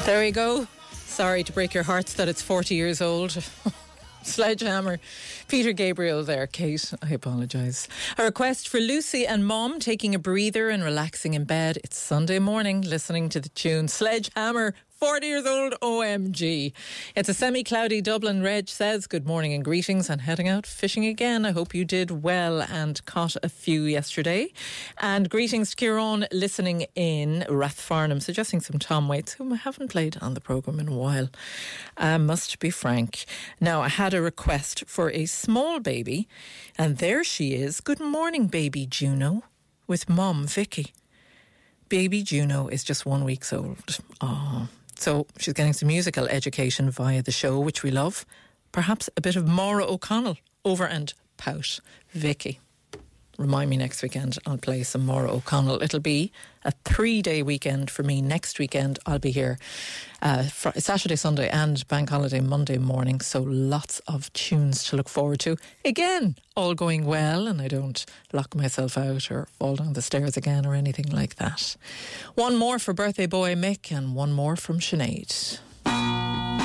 There we go. Sorry to break your hearts that it's 40 years old. Sledgehammer. Peter Gabriel there. Kate, I apologise. A request for Lucy and Mom taking a breather and relaxing in bed. It's Sunday morning listening to the tune Sledgehammer. 40 years old, OMG. It's a semi-cloudy Dublin. Reg says, good morning and greetings, and heading out fishing again. I hope you did well and caught a few yesterday. And greetings to Kieran listening in Rathfarnham, suggesting some Tom Waits, whom I haven't played on the programme in a while. Must be frank. Now, I had a request for a small baby, and there she is. Good morning, baby Juno, with Mum, Vicky. Baby Juno is just 1 week old. Oh. So she's getting some musical education via the show, which we love. Perhaps a bit of Maura O'Connell over and pout. Vicky, remind me next weekend I'll play some Maura O'Connell. It'll be a 3-day weekend for me. Next weekend I'll be here Saturday, Sunday and bank holiday Monday morning. So lots of tunes to look forward to. Again, all going well and I don't lock myself out or fall down the stairs again or anything like that. One more for birthday boy Mick and one more from Sinead.